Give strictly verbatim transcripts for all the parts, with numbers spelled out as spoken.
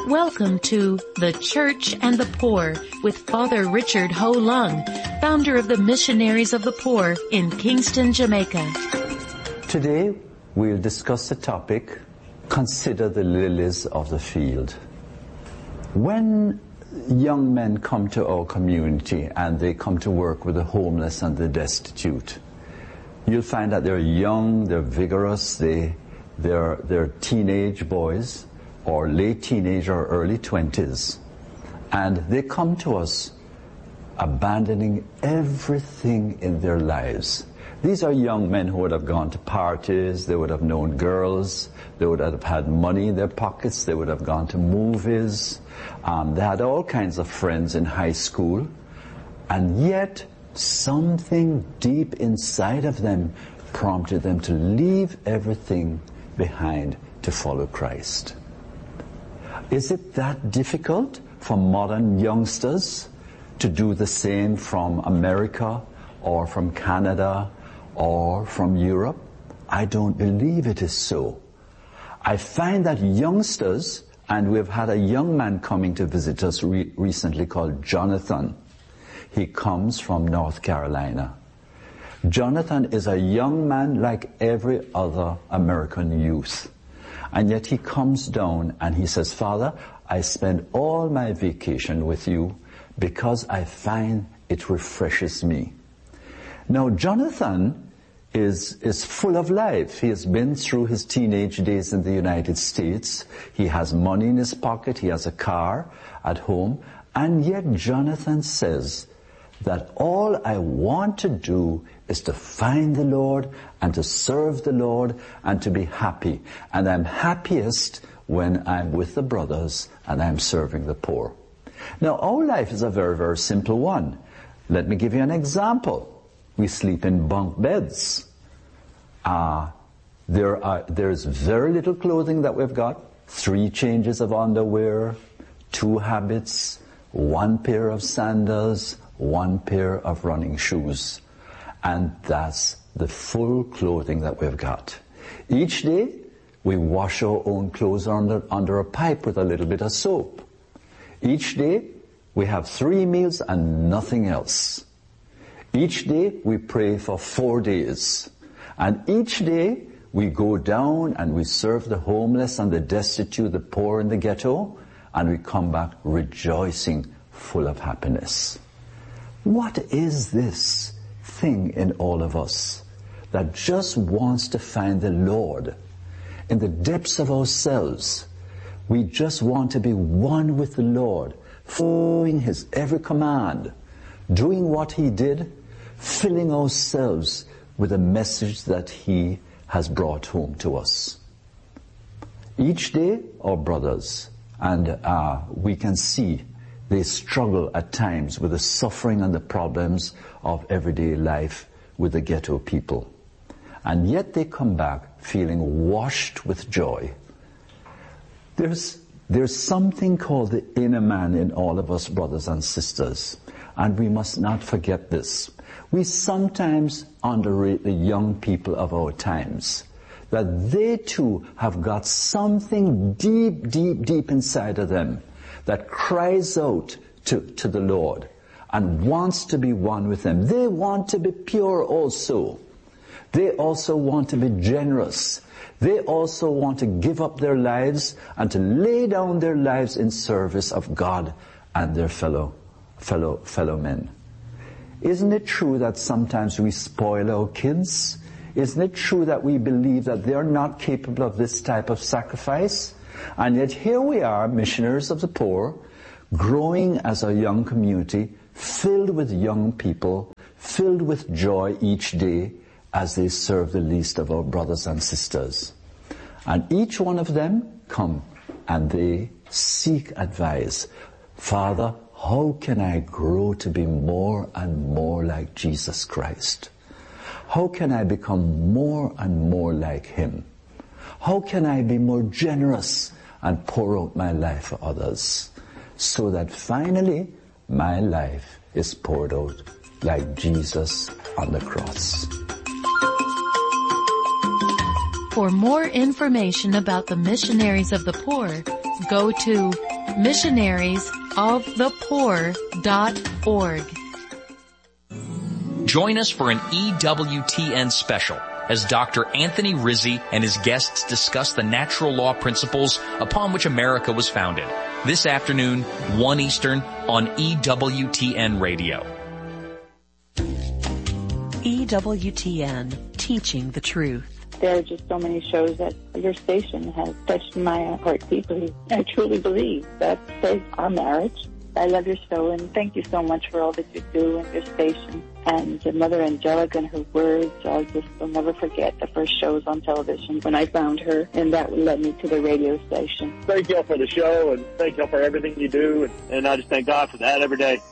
Welcome to The Church and the Poor with Father Richard Ho Lung, founder of the Missionaries of the Poor in Kingston, Jamaica. Today we'll discuss the topic, Consider the Lilies of the Field. When young men come to our community and they come to work with the homeless and the destitute, you'll find that they're young, they're vigorous, they, they're, they're teenage boys, or late teenage or early twenties, and they come to us abandoning everything in their lives. These are young men who would have gone to parties, they would have known girls, they would have had money in their pockets, they would have gone to movies, um, they had all kinds of friends in high school, and yet something deep inside of them prompted them to leave everything behind to follow Christ. Is it that difficult for modern youngsters to do the same from America or from Canada or from Europe? I don't believe it is so. I find that youngsters, and we've had a young man coming to visit us re- recently called Jonathan. He comes from North Carolina. Jonathan is a young man like every other American youth. And yet he comes down and he says, Father, I spend all my vacation with you because I find it refreshes me. Now, Jonathan is, is full of life. He has been through his teenage days in the United States. He has money in his pocket. He has a car at home. And yet Jonathan says that all I want to do is to find the Lord and to serve the Lord and to be happy. And I'm happiest when I'm with the brothers and I'm serving the poor. Now, our life is a very, very simple one. Let me give you an example. We sleep in bunk beds. Uh, there are, there's very little clothing that we've got. Three changes of underwear, two habits, one pair of sandals, one pair of running shoes. And that's the full clothing that we've got. Each day, we wash our own clothes under, under a pipe with a little bit of soap. Each day, we have three meals and nothing else. Each day, we pray for four days. And each day, we go down and we serve the homeless and the destitute, the poor in the ghetto, and we come back rejoicing, full of happiness. What is this thing in all of us that just wants to find the Lord? In the depths of ourselves, we just want to be one with the Lord, following His every command, doing what He did, filling ourselves with a message that He has brought home to us. Each day, our brothers, and uh, we can see they struggle at times with the suffering and the problems of everyday life with the ghetto people. And yet they come back feeling washed with joy. There's, there's something called the inner man in all of us, brothers and sisters. And we must not forget this. We sometimes underrate the young people of our times. That they too have got something deep, deep, deep inside of them that cries out to, to the Lord and wants to be one with Him. They want to be pure also. They also want to be generous. They also want to give up their lives and to lay down their lives in service of God and their fellow, fellow, fellow men. Isn't it true that sometimes we spoil our kids? Isn't it true that we believe that they're not capable of this type of sacrifice? And yet here we are, missionaries of the poor, growing as a young community, filled with young people, filled with joy each day as they serve the least of our brothers and sisters. And each one of them come and they seek advice. Father, how can I grow to be more and more like Jesus Christ? How can I become more and more like Him? How can I be more generous and pour out my life for others so that finally my life is poured out like Jesus on the cross? For more information about the Missionaries of the Poor, go to missionaries of the poor dot org. Join us for an E W T N special as Doctor Anthony Rizzi and his guests discuss the natural law principles upon which America was founded. This afternoon, one Eastern on E W T N Radio. E W T N, teaching the truth. There are just so many shows that your station has touched my heart deeply. I truly believe that saved our marriage. I love your show, and thank you so much for all that you do and your station. And Mother Angelica and her words, I just will never forget the first shows on television when I found her, and that led me to the radio station. Thank y'all for the show, and thank y'all for everything you do, and, and I just thank God for that every day.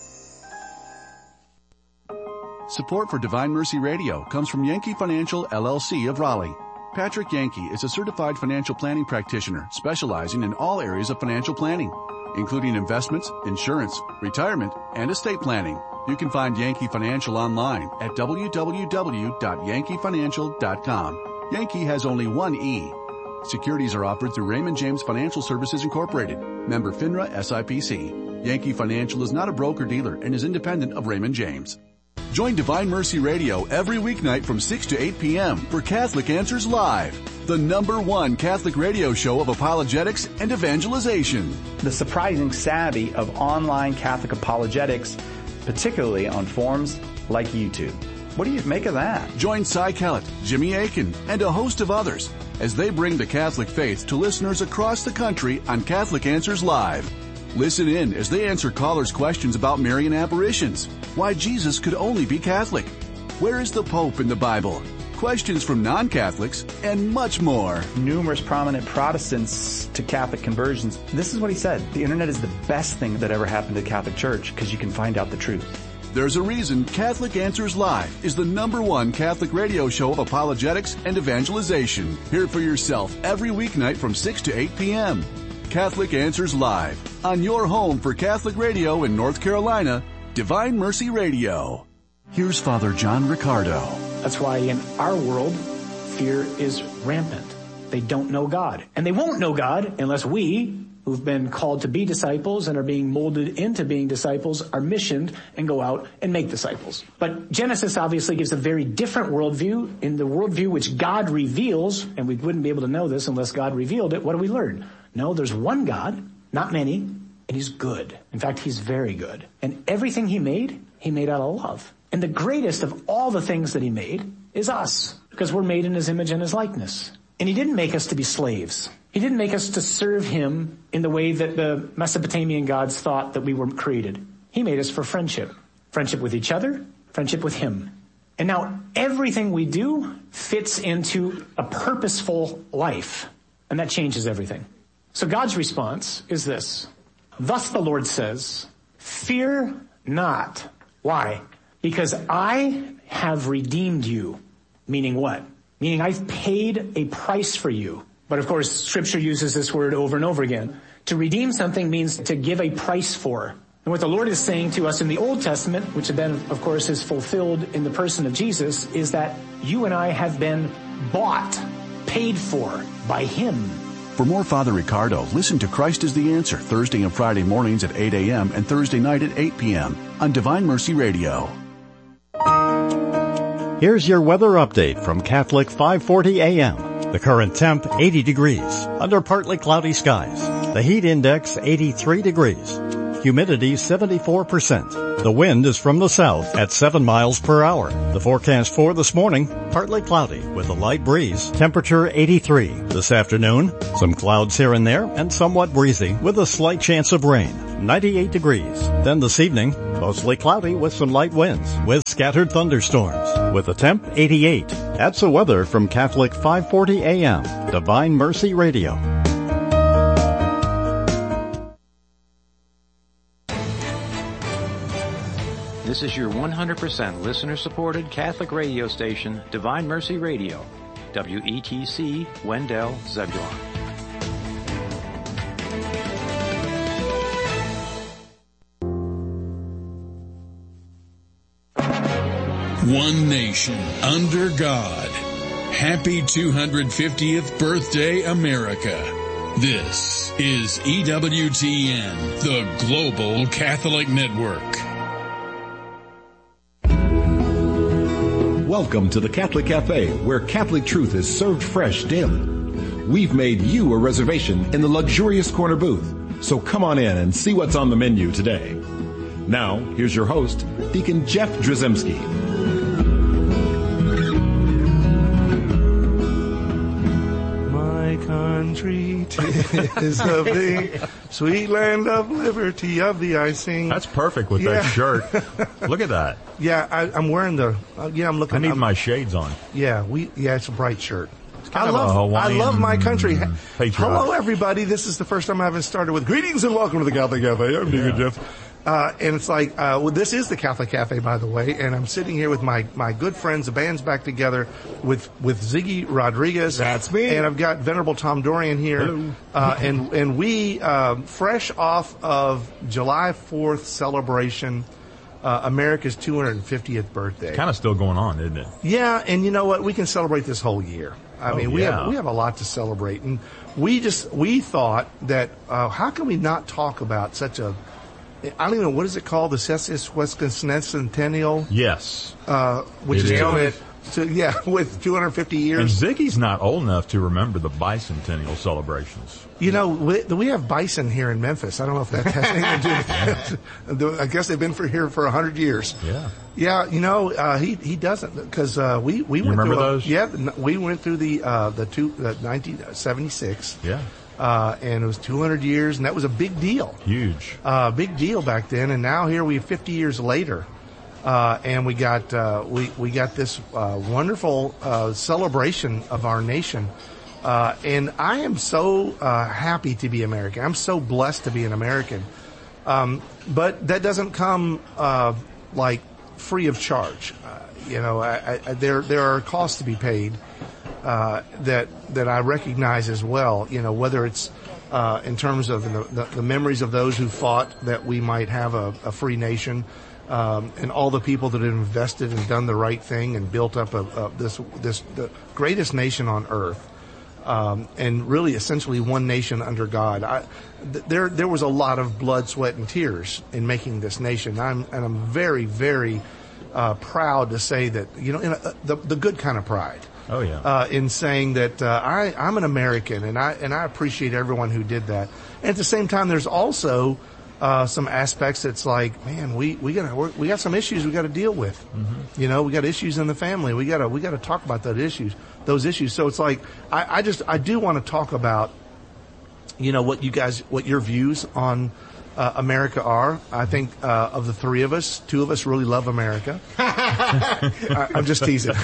Support for Divine Mercy Radio comes from Yankee Financial, L L C of Raleigh. Patrick Yankee is a certified financial planning practitioner specializing in all areas of financial planning, including investments, insurance, retirement, and estate planning. You can find Yankee Financial online at w w w dot yankee financial dot com. Yankee has only one E. Securities are offered through Raymond James Financial Services Incorporated, member FINRA S I P C. Yankee Financial is not a broker-dealer and is independent of Raymond James. Join Divine Mercy Radio every weeknight from six to eight p.m. for Catholic Answers Live, the number one Catholic radio show of apologetics and evangelization. The surprising savvy of online Catholic apologetics, particularly on forums like YouTube. What do you make of that? Join Cy Kellett, Jimmy Akin, and a host of others as they bring the Catholic faith to listeners across the country on Catholic Answers Live. Listen in as they answer callers' questions about Marian apparitions, why Jesus could only be Catholic, where is the Pope in the Bible, questions from non-Catholics, and much more. Numerous prominent Protestants to Catholic conversions. This is what he said. The internet is the best thing that ever happened to the Catholic Church because you can find out the truth. There's a reason Catholic Answers Live is the number one Catholic radio show of apologetics and evangelization. Hear it for yourself every weeknight from six to eight p.m. Catholic Answers Live, on your home for Catholic radio in North Carolina, Divine Mercy Radio. Here's Father John Riccardo. That's why in our world, fear is rampant. They don't know God. And they won't know God unless we, who've been called to be disciples and are being molded into being disciples, are missioned and go out and make disciples. But Genesis obviously gives a very different worldview. In the worldview which God reveals, and we wouldn't be able to know this unless God revealed it, what do we learn? No, there's one God, not many, and he's good. In fact, he's very good. And everything he made, he made out of love. And the greatest of all the things that he made is us, because we're made in his image and his likeness. And he didn't make us to be slaves. He didn't make us to serve him in the way that the Mesopotamian gods thought that we were created. He made us for friendship. Friendship with each other, friendship with him. And now everything we do fits into a purposeful life. And that changes everything. So God's response is this. Thus the Lord says, fear not. Why? Because I have redeemed you. Meaning what? Meaning I've paid a price for you. But of course, Scripture uses this word over and over again. To redeem something means to give a price for. And what the Lord is saying to us in the Old Testament, which then of course is fulfilled in the person of Jesus, is that you and I have been bought, paid for by him. For more Father Riccardo, listen to Christ is the Answer Thursday and Friday mornings at eight a.m. and Thursday night at eight p.m. on Divine Mercy Radio. Here's your weather update from Catholic five forty A M. The current temp, eighty degrees, under partly cloudy skies. The heat index, eighty-three degrees. Humidity, seventy-four percent. The wind is from the south at seven miles per hour. The forecast for this morning, partly cloudy with a light breeze. Temperature eighty-three. This afternoon, some clouds here and there and somewhat breezy with a slight chance of rain. ninety-eight degrees. Then this evening, mostly cloudy with some light winds with scattered thunderstorms. With a temp eighty-eight. That's the weather from Catholic five forty A M. Divine Mercy Radio. This is your one hundred percent listener-supported Catholic radio station, Divine Mercy Radio, W E T C, Wendell, Zebulon. One nation, under God, Happy two hundred fiftieth Birthday, America. This is E W T N, the Global Catholic Network. Welcome to the Catholic Cafe, where Catholic truth is served fresh daily. We've made you a reservation in the luxurious corner booth, so come on in and see what's on the menu today. Now, here's your host, Deacon Jeff Drzymski. My country is of the sweet land of liberty of the icing. That's perfect with yeah. that shirt. Look at that. Yeah, I, I'm wearing the. Uh, yeah, I'm looking. I need I'm, my shades on. Yeah, we. Yeah, it's a bright shirt. Kind I of love. a Hawaiian I love my country. patriot. Hello, everybody. This is the first time I haven't started with greetings and welcome to the Catholic Cafe. I'm Deacon Yeah. Jeff. Uh, and it's like, uh, well, this is the Catholic Cafe, by the way, and I'm sitting here with my, my good friends. The band's back together with, with Ziggy Rodriguez. That's me. And I've got Venerable Tom Dorian here. Hello. Uh, and, and we, um, fresh off of July fourth celebration, uh, America's two hundred fiftieth birthday. Kind of still going on, isn't it? Yeah, and you know what? We can celebrate this whole year. I Oh, mean, we yeah. have we have a lot to celebrate, and we just we thought that uh, how can we not talk about such a I don't even know what is it called, the sesquicentennial? Yes. Uh, which It is is. two hundred, so, yeah, with two hundred fifty And years. Ziggy's not old enough to remember the bicentennial celebrations. You know, we, we have bison here in Memphis. I don't know if that has anything to do with it. I guess they've been for here for a hundred years. Yeah. Yeah, you know, uh, he he doesn't because uh, we we You went remember through a- those? yeah, we went through the uh, the two uh, nineteen seventy-six. Yeah. Uh, and it was two hundred years, and that was a big deal. Huge. Uh, big deal back then, and now here we are fifty years later, uh, and we got, uh, we, we got this, uh, wonderful, uh, celebration of our nation. Uh, and I am so, uh, happy to be American. I'm so blessed to be an American. Um, but that doesn't come, uh, like free of charge. Uh, you know, I, I, there, there are costs to be paid. Uh, that that I recognize as well, you know, whether it's uh, in terms of the, the, the memories of those who fought that we might have a, a free nation, um, and all the people that have invested and done the right thing and built up a, a, this this the greatest nation on earth, um, and really essentially one nation under God. I, th- there there was a lot of blood, sweat, and tears in making this nation. I'm and I'm very very uh, proud to say that, you know, in a, the the good kind of pride. Oh yeah. Uh, in saying that uh, I, I'm an American, and I and I appreciate everyone who did that. And at the same time, there's also uh, some aspects that's like, man, we we got we got some issues we got to deal with. Mm-hmm. You know, we got issues in the family. We got to we got to talk about those issues. Those issues. So it's like I, I just I do want to talk about, you know, what you guys what your views on Uh, America are. I think uh, of the three of us, two of us really love America. I, I'm just teasing.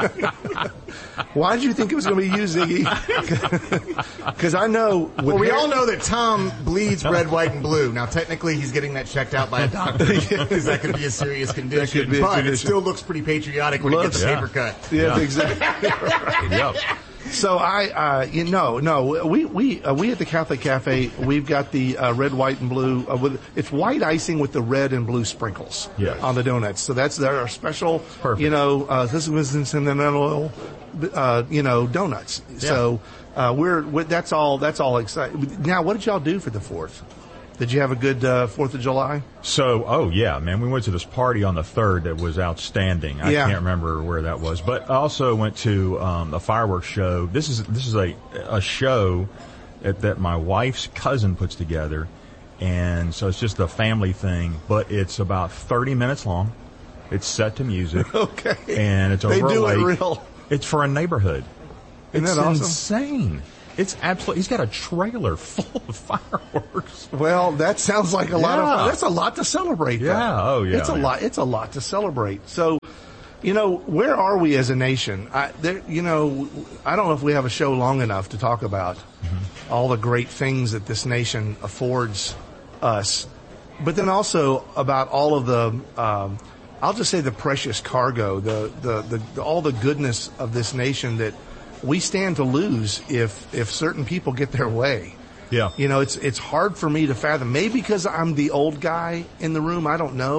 Why did you think it was going to be you, Ziggy? Because I know. Well, we hair- all know that Tom bleeds red, white, and blue. Now, technically, he's getting that checked out by a doctor because that could be a serious condition. be a but condition. it still looks pretty patriotic when Looks- he gets the yeah. paper cut. Yeah, exactly. Right. Yep. So I, uh, you know, no, we we uh, we at the Catholic Cafe, we've got the uh, red, white, and blue. Uh, with it's white icing with the red and blue sprinkles Yes. on the donuts. So that's our special, Perfect. you know, uh, this is sentimental, uh, you know, donuts. So uh, we're, we're that's all that's all exciting. Now, what did y'all do for the fourth? Did you have a good uh, Fourth of July? So, oh yeah, man, we went to this party on the third that was outstanding. I Yeah. can't remember where that was, but I also went to um, a fireworks show. This is this is a a show that, that my wife's cousin puts together, and so it's just a family thing. But it's about thirty minutes long. It's set to music. Okay. And it's over They do a it lake. real. It's for a neighborhood. Isn't it's that awesome? insane. It's absolutely. He's got a trailer full of fireworks. Well, that sounds like a lot Yeah. of. That's a lot to celebrate. though. Yeah. Oh, yeah, It's a man. lot. It's a lot to celebrate. So, you know, where are we as a nation? I, there, you know, I don't know if we have a show long enough to talk about mm-hmm. all the great things that this nation affords us, but then also about all of the. Um, I'll just say the precious cargo, the, the the the all the goodness of this nation that we stand to lose if if certain people get their way. Yeah. You know, it's it's hard for me to fathom. Maybe because I'm the old guy in the room, I don't know.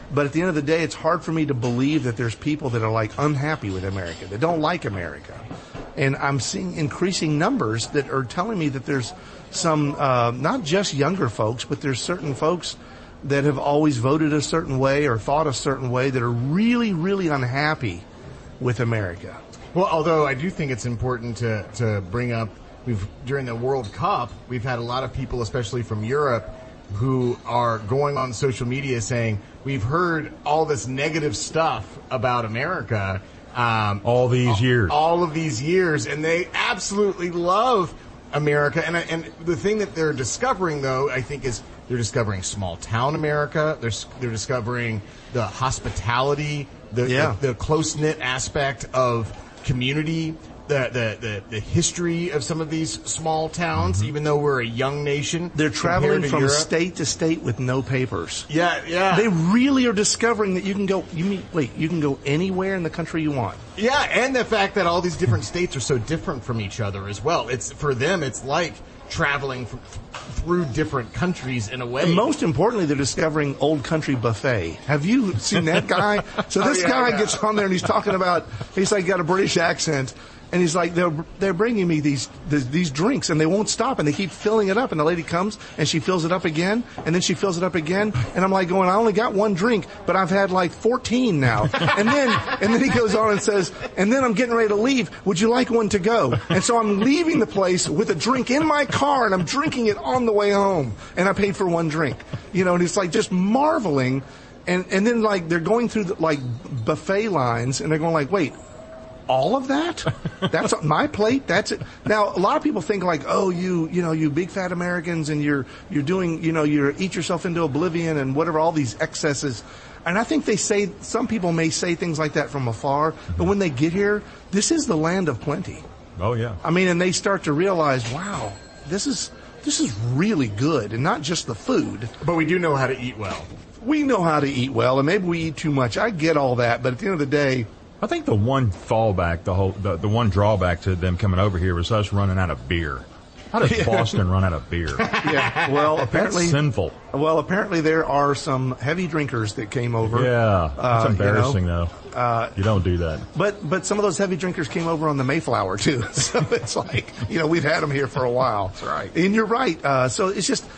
But at the end of the day, it's hard for me to believe that there's people that are like unhappy with America, that don't like America. And I'm seeing increasing numbers that are telling me that there's some, uh, not just younger folks, but there's certain folks that have always voted a certain way or thought a certain way that are really, really unhappy with America. Well, although I do think it's important to, to bring up, we've, during the World Cup, we've had a lot of people, especially from Europe, who are going on social media saying, we've heard all this negative stuff about America, um, all these all, years, all of these years, and they absolutely love America. And, and the thing that they're discovering, though, I think is they're discovering small town America. They're, they're discovering the hospitality, the, yeah. the, the close-knit aspect of community, the, the, the, the history of some of these small towns, mm-hmm. even though we're a young nation. They're traveling from Europe. state to state with no papers. Yeah, yeah. They really are discovering that you can go, you mean, wait, you can go anywhere in the country you want. Yeah, and the fact that all these different states are so different from each other as well. It's, for them, it's like traveling f- through different countries in a way. And most importantly, they're discovering Old Country Buffet. Have you seen that guy? So this oh, yeah, guy yeah. gets on there and he's talking about, he's like got a British accent. And he's like, they're, they're bringing me these, these, these drinks and they won't stop and they keep filling it up. And the lady comes and she fills it up again and then she fills it up again. And I'm like going, I only got one drink, but I've had like fourteen now. And then, and then he goes on and says, and then I'm getting ready to leave. Would you like one to go? And so I'm leaving the place with a drink in my car and I'm drinking it on the way home. And I paid for one drink, you know, and it's like just marveling. And, and then like they're going through the, like buffet lines and they're going like, wait, all of that? That's my plate? That's it. Now, a lot of people think like, oh, you, you know, you big fat Americans and you're, you're doing, you know, you eat yourself into oblivion and whatever, all these excesses. And I think they say, some people may say things like that from afar, but when they get here, this is the land of plenty. Oh, yeah. I mean, and they start to realize, wow, this is, this is really good and not just the food. But we do know how to eat well. We know how to eat well and maybe we eat too much. I get all that, but at the end of the day, I think the one fallback, the whole, the, the one drawback to them coming over here was us running out of beer. How does Boston run out of beer? Yeah, well, apparently That's sinful. Well, apparently there are some heavy drinkers that came over. Yeah, that's uh, embarrassing, you know, though. Uh, you don't do that. But but some of those heavy drinkers came over on the Mayflower too. So it's like, you know, we've had them here for a while. That's right. And you're right. Uh, so it's just,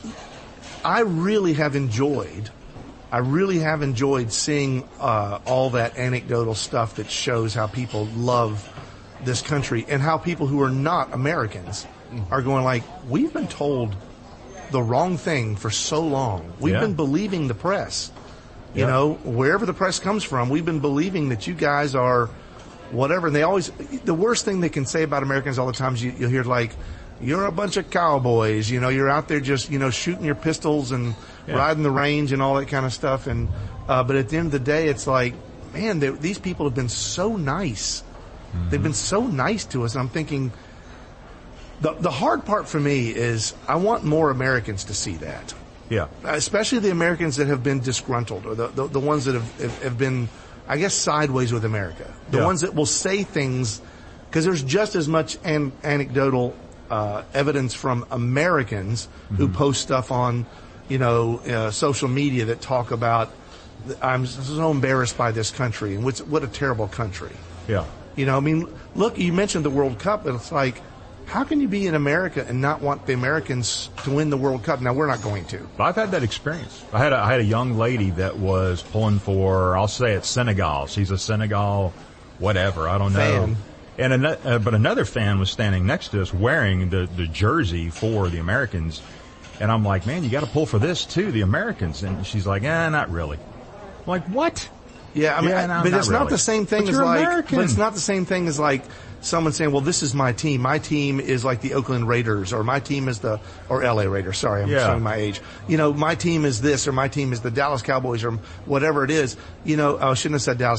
I really have enjoyed. I really have enjoyed seeing uh, all that anecdotal stuff that shows how people love this country and how people who are not Americans are going like, we've been told the wrong thing for so long. We've yeah. been believing the press. You Yep. know, wherever the press comes from, we've been believing that you guys are whatever. And they always, the worst thing they can say about Americans all the time is you, you'll hear like, you're a bunch of cowboys, you know, you're out there just, you know, shooting your pistols and yeah. riding the range and all that kind of stuff. And, uh, but at the end of the day, it's like, man, they, these people have been so nice. Mm-hmm. They've been so nice to us. And I'm thinking, the, the hard part for me is I want more Americans to see that. Yeah. Especially the Americans that have been disgruntled or the, the, the ones that have, have, have been, I guess, sideways with America. The yeah. ones that will say things, because there's just as much an, anecdotal Uh, evidence from Americans mm-hmm. who post stuff on, you know, uh, social media that talk about, I'm so embarrassed by this country and what's, what a terrible country. Yeah. You know, I mean, look, you mentioned the World Cup, but it's like, how can you be in America and not want the Americans to win the World Cup? Now, we're not going to. I've had that experience. I had a, I had a young lady that was pulling for, I'll say it's Senegal. She's a Senegal, whatever, I don't know. Fan. And an, uh, but another fan was standing next to us wearing the, the jersey for the Americans. And I'm like, man, you got to pull for this too, the Americans. And she's like, eh, not really. I'm like, what? Yeah, I mean, yeah, no, but not it's really. not the same thing but as you're like, American. but it's not the same thing as like someone saying, well, this is my team. My team is like the Oakland Raiders, or my team is the, or L A Raiders. Sorry, I'm yeah. showing my age. You know, my team is this, or my team is the Dallas Cowboys, or whatever it is. You know, I shouldn't have said Dallas.